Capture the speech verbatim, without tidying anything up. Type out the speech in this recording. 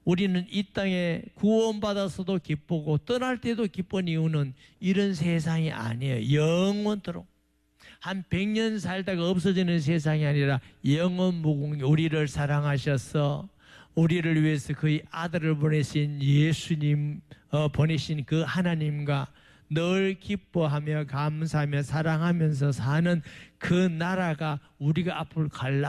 우리는 이 땅에 구원받아서도 기쁘고 떠날 때도 기쁜 이유는 이런 세상이 아니에요. 영원토록. 한 백 년 살다가 없어지는 세상이 아니라 영원 무궁 우리를 사랑하셔서 우리를 위해서 그의 아들을 보내신 예수님, 어, 보내신 그 하나님과 늘 기뻐하며 감사하며 사랑하면서 사는 그 나라가 우리가 앞으로 갈